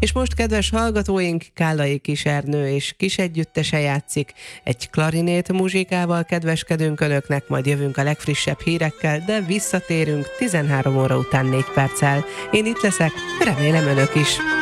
És most, kedves hallgatóink, Kállai Kis-Ernő és kis együttese játszik. Egy klarinét muzsikával kedveskedünk önöknek, majd jövünk a legfrissebb hírekkel, de visszatérünk 13 óra után 4 perccel. Én itt leszek, remélem önök is.